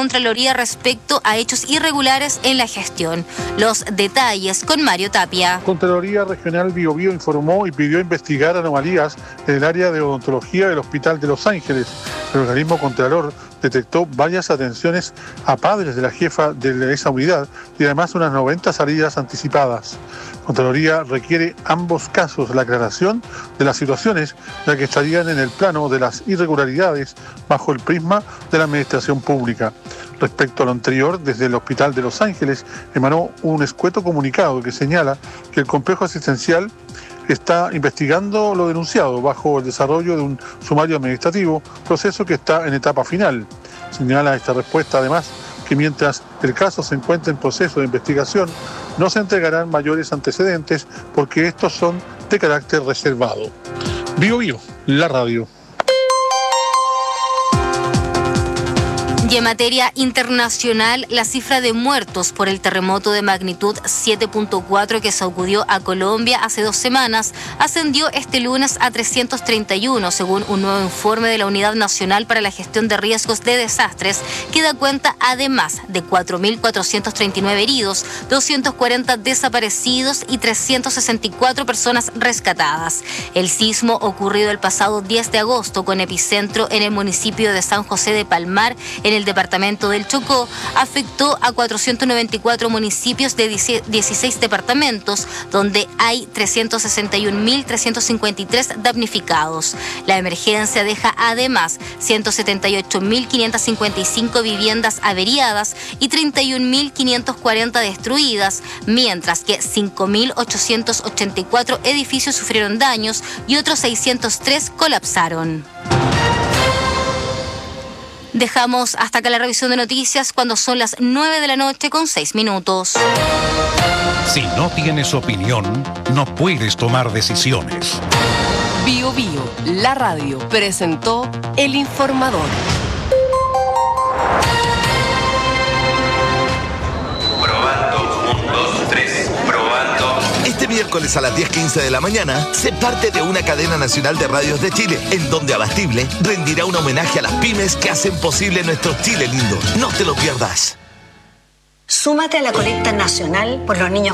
Contraloría respecto a hechos irregulares en la gestión. Los detalles con Mario Tapia. Contraloría Regional Biobío informó y pidió investigar anomalías en el área de odontología del Hospital de Los Ángeles. El organismo Contralor detectó varias atenciones a padres de la jefa de esa unidad y además unas 90 salidas anticipadas. Contraloría requiere ambos casos la aclaración de las situaciones, ya que estarían en el plano de las irregularidades bajo el prisma de la administración pública. Respecto a lo anterior, desde el Hospital de Los Ángeles emanó un escueto comunicado que señala que el complejo asistencial está investigando lo denunciado bajo el desarrollo de un sumario administrativo, proceso que está en etapa final. Señala esta respuesta además que mientras el caso se encuentra en proceso de investigación, no se entregarán mayores antecedentes porque estos son de carácter reservado. Biobío, la radio. Y en materia internacional, la cifra de muertos por el terremoto de magnitud 7.4 que sacudió a Colombia hace 2 semanas ascendió este lunes a 331, según un nuevo informe de la Unidad Nacional para la Gestión de Riesgos de Desastres, que da cuenta además de 4.439 heridos, 240 desaparecidos y 364 personas rescatadas. El sismo ocurrido el pasado 10 de agosto con epicentro en el municipio de San José de Palmar, en el departamento del Chocó, afectó a 494 municipios de 16 departamentos, donde hay 361.353 damnificados. La emergencia deja además 178.555 viviendas averiadas y 31.540 destruidas, mientras que 5.884 edificios sufrieron daños y otros 603 colapsaron. Dejamos hasta acá la revisión de noticias cuando son las 9 de la noche con 6 minutos. Si no tienes opinión, no puedes tomar decisiones. Biobío, la radio, presentó El Informador. Probando, 1, 2, 3, probando. Este miércoles a las 10:15 de la mañana, sé parte de una cadena nacional de radios de Chile, en donde Abastible rendirá un homenaje a las pymes que hacen posible nuestro Chile lindo. No te lo pierdas. Súmate a la colecta nacional por los niños